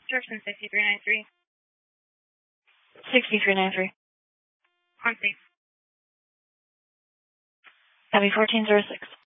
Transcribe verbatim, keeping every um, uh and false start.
Direction sixty-three ninety-three. sixty-three ninety-three. On safe. Copy fourteen zero six.